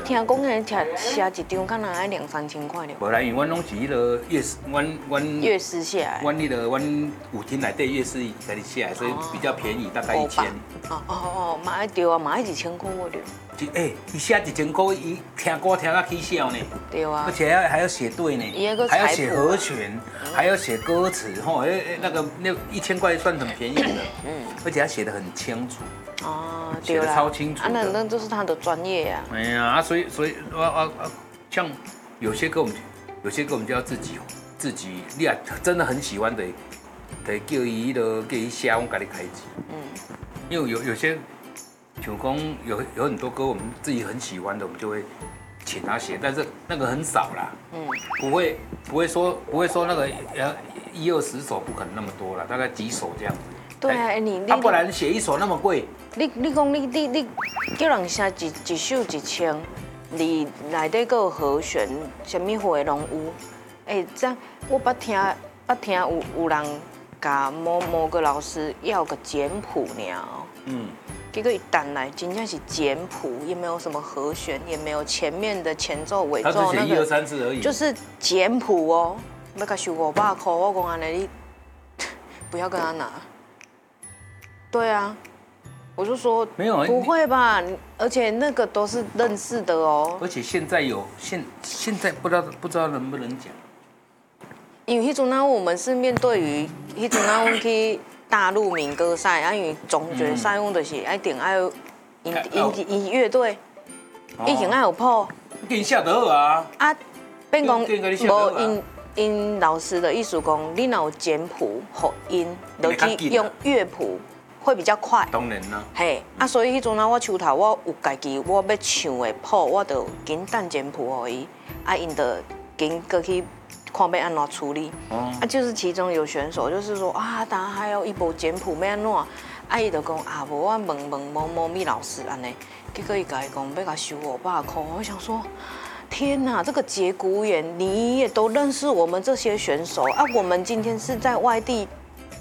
听讲迄车一张敢若要2、3千块了。 无啦，因为阮拢是迄个乐师，阮乐师下来。 阮舞厅内底乐师给你下来，所以比较便宜，大概1000。 嘛爱对啊，嘛爱1000块我对。 伊写1000块，伊听歌听到起笑呢。 对啊。 而且还要写对呢，还要写和弦，还要写歌词，吼，那1000块算很便宜的。而且他写的很清楚。哦，写的超清楚。 那都是他的专业呀。 哎呀，所以像有些歌我们就要自己，你啊真的很喜欢的，得叫伊写，我给你开机。因为有些。像讲有很多歌我们自己很喜欢的，我们就会请他写，但是那个很少啦，不会说那个10-20首不可能那么多啦，大概几首这样子。 对啊，你不然写一首那么贵。 你讲你叫人写一首1000，你内底个和弦，什么会拢有。这样我捌听有人甲某个老师要个简谱呢。结果一弹来，真正是简谱，也没有什么和弦，也没有前面的前奏、尾奏， 他只写1、2、3字而已， 就是简谱哦。要甲收500块，我讲安尼你不要跟他拿。对啊，我就说没有， 不会吧？而且那个都是认识的哦。 而且现在不知道能不能讲， 因为迄阵我们是面对于迄阵我们去。大陆民歌赛，因为总决赛，阮就是一定要因乐队，已经要有谱。 给你写得好啊。 变讲无因老师的意思讲，你若有简谱，互因就去用乐谱会比较快。 当然啦。 嘿，所以迄阵我手头我有家己我要唱的谱，我就紧等简谱互伊，因就紧过去。看要安怎处理，就是其中有选手就是说当然还有一部简谱要安怎，伊就讲无我问某咪老师安尼，结果伊甲伊讲要甲收500块，我想说，天哪，这个节骨眼你也都认识我们这些选手我们今天是在外地，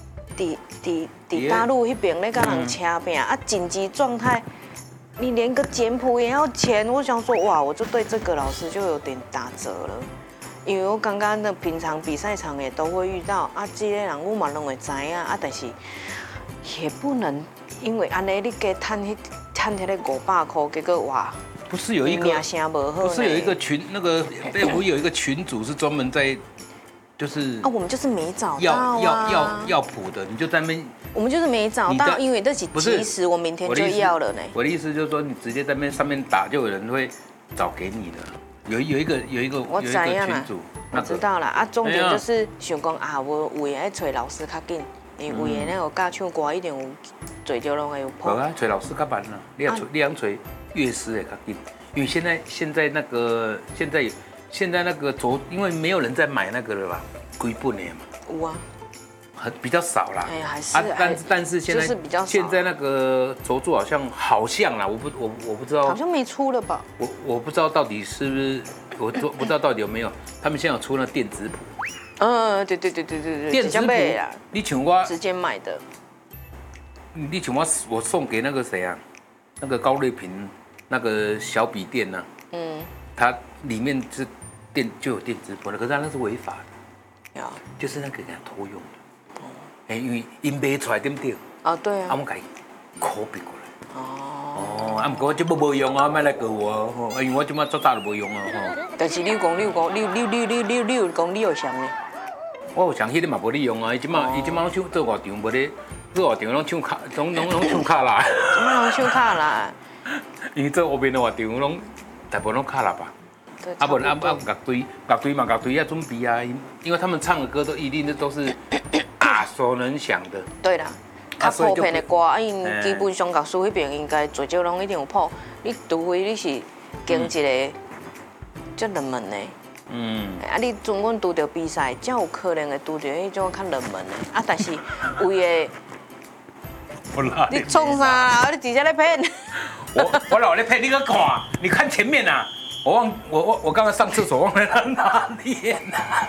大陆那边咧跟人掐拼紧急状态，你连个简谱也要钱，我想说哇，我就对这个老师就有点打折了。因为我刚刚的平常比赛场也都会遇到这个人我嘛拢会知影但是也不能因为安尼你加赚迄个500块，结果哇， 不是有一个名声不好， 不是有一个群那个队伍有一个群组是专门在就是我们就是没找到要谱的，你就在那边， 我们就是没找到，因为这是即时，我明天就要了呢。 我的意思就是说，你直接在那上面打，就有人会找给你的。有一个我知影啦，我知道啦重点就是想讲我为爱找老师较紧，因为为那个教唱歌一定有最少拢会有谱。 找老师较慢啦，你要找乐师会较紧，因为现在那个因为没有人在买那个了吧，几本的嘛。有啊。比较少啦， 还是但是现在那个轴柱好像啦，我不知道， 好像没出了吧？ 我不知道到底是不是，我不知道到底有没有，他们现在有出那电子谱。 对， 电子谱，你像我直接买的， 你像我送给那个谁啊，那个高瑞平那个小笔电呢，它里面就有电子谱了，可是它那是违法的，就是那个给他偷用的。因为因卖出来对不对？ 对啊。 我给他 copy 过来。不过这无用啊，莫来告我因为我这马做大都无用啊。 但是你有讲你有想呢？ 我有想，迄个嘛无你用啊，伊这马拢唱做外场，无咧做外场拢唱卡，拢唱卡啦。 什么拢唱卡啦？ 因为做后面的外场拢大部分拢卡啦吧。不乐队要准备啊，因为他们唱的歌一定都是。耳熟能详的， 对啦，较普遍的歌，因基本上教书那边应该最少拢一定有谱。你除非你是经一个较热门的，你阵阮拄着比赛，才有可能会拄着迄种较热门的。但是为的，你创啥啦？你直接在骗？ 我老在骗你个看，你看前面啊，我刚刚上厕所忘了拿脸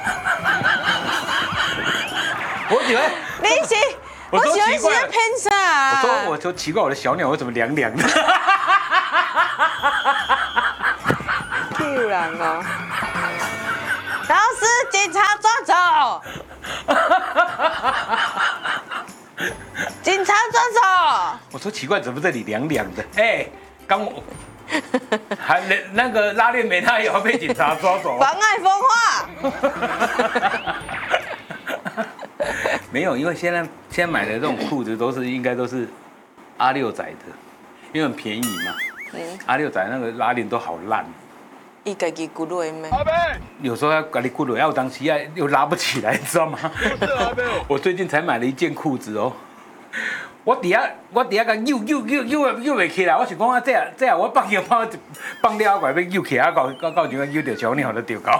我以为你是，我喜欢是在骗啥？ 我说奇怪，我的小鸟为什么凉凉的？ 有人哦。老师，警察抓走！警察抓走！ 我说奇怪，怎么这里凉凉的？哎，刚我还那个拉链没带，也要被警察抓走。 妨碍风化。 没有，因为现在买的这种裤子应该都是阿六仔的，因为很便宜嘛。阿六仔那个拉链都好烂。 伊家己骨落咩？ 有时候要给你骨落，要当时又拉不起来，你知道吗？我最近才买了一件裤子哦。我底下个扭袂起来，我想讲啊，这我放了怪要扭起来，到前个扭到小鸟都丢高。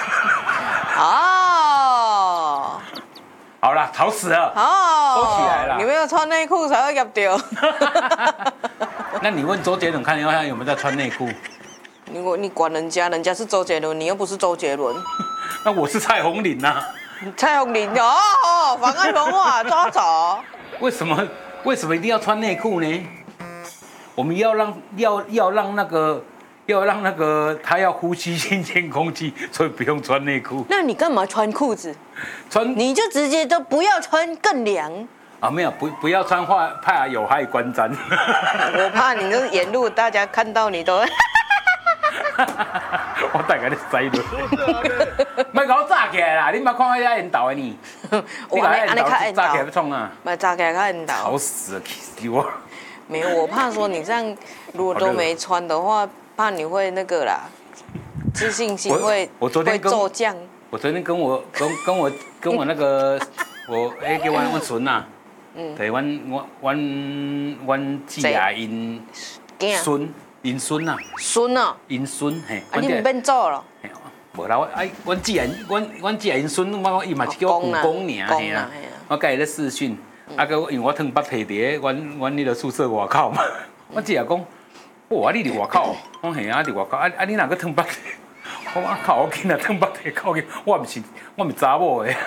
哦， 好了，吵死了。 哦， 收起来了。 你没有穿内裤才会夹掉。 那你问周杰伦看他有没有在穿内裤？ 你管人家，人家是周杰伦，你又不是周杰伦。 那我是蔡宏林呐。 蔡宏林哦，妨碍风化，抓走。 为什么一定要穿内裤呢？我们要让那个他要呼吸新鲜空气，所以不用穿内裤。 那你干嘛穿裤子？你就直接都不要穿，更凉。 啊，没有，不要穿怕有害观瞻。 我怕你这沿路大家看到你都。 我大概你塞了。莫搞我炸起来啦！你莫看我遐引导的你。你搞遐引导，炸起来要创啊？ 莫炸起来较引导。 吵死了，气死我！ 没有，我怕说你这样如果都没穿的话，怕你会那个啦，自信心会骤降。 我昨天跟我那个我叫阮孙呐，对，阮姊啊因孙。因孙呐， 孙啊， 因孙嘿， 啊你唔变做咯？ 无啦，阮姊因孙，伊嘛是叫我舅公尔嘿啊，我甲伊咧视讯，啊个因为我汤巴摕伫阮迄个宿舍外口嘛，我姊也讲，哇你伫外口，我嘿啊伫外口，你哪个汤巴？我靠，我囡仔汤巴摕靠去，我毋是查某的，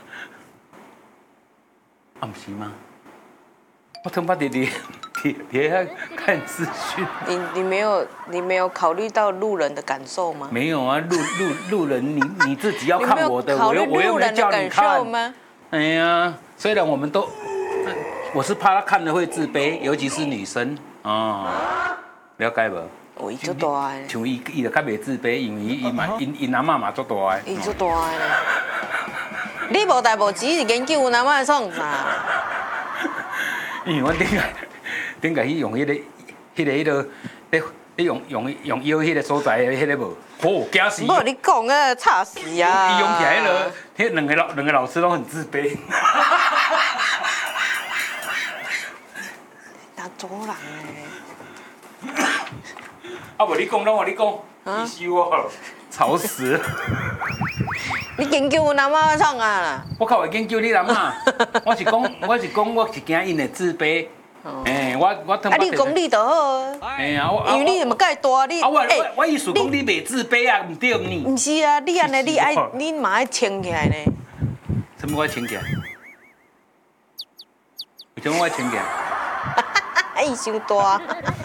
啊毋是吗？我汤巴伫遐看资讯。 你没有考虑到路人的感受吗？ 没有啊，路人你自己要看我的， 我又没叫你看吗？ 哎呀，虽然我们都，我是怕他看了会自卑，尤其是女生哦，了解无？ 哦，伊足大个。 像伊就较袂自卑，因为因阿嬷嘛足大个。 伊足大个。你无代无志是研究阿嬷创啥？ 因为阮顶个去用迄个，用腰迄个所在的迄个无，哦，惊死！ 无你讲啊，吵死啊！ 伊用起来迄两个老师都很自卑。 打左人诶！ 啊，无你讲，气死我，吵死了！ 你研究阮阿嬷创啊？ 我靠，会研究你阿嬷？我是讲，我是惊因会自卑。我他妈。啊， 你讲你就好。 哎呀， 因为你嘛介大，你。 我意思讲你袂自卑啊，唔对你。 唔是啊，你安尼你嘛爱撑起来呢。 什么我撑起来？为什么我撑起来？ 伊伤大。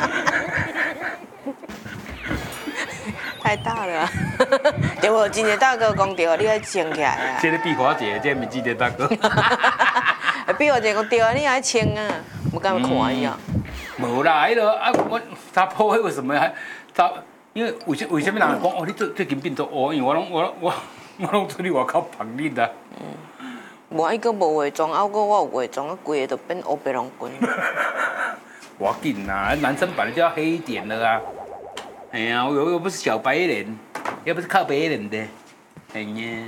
太大了，对无？真个大哥讲对，你爱撑起来啊。 这个碧华姐，这不是这个大哥。 碧华姐讲对啊，你爱撑啊，我敢看伊啊。 无啦，迄个啊，我查甫为什么还查？因为为什么人讲哦，你最近变做乌？因为我拢出去外口碰你啦。 无伊个无化妆，啊，我有化妆，啊，规个都变乌白龙滚。 我要紧啦，男生本来就要黑一点的啊。哎呀，我又不是小白脸，又不是靠别人的，哎呀，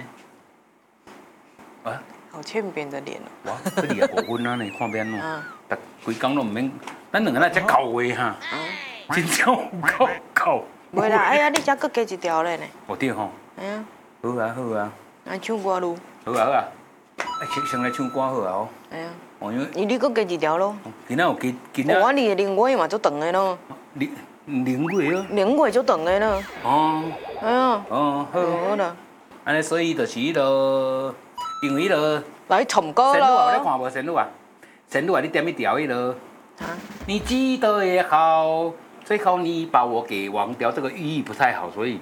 啊， 好欠扁的脸哦。 哇，这里也五分啊，你看边咯，逐规工都唔免，咱两个人才搞话哈，真正有够搞。 袂啦，哎呀，你才搁加一条嘞呢。 哦对吼。 哎呀。 好啊好啊。 啊，唱歌路。 好啊好啊，先来唱歌好啊哦。 哎呀。哦，因为你搁加一条咯。 今仔有今仔。我你的灵月嘛足长的咯。 灵月哦。 灵月足长的咯。 哦。 哎呀。 哦好。 好啦。 安尼所以就是迄落，因为迄落。 来唱歌咯。 神女啊，有咧看无神女啊？神女啊，你点一条迄落。啊。你记得也好，最后你把我给忘掉，这个寓意不太好，所以